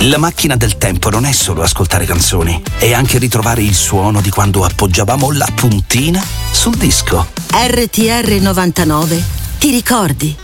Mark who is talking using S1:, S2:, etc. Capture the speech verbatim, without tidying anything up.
S1: La macchina del tempo non è solo ascoltare canzoni, è anche ritrovare il suono di quando appoggiavamo la puntina sul disco.
S2: R T R novantanove ti ricordi?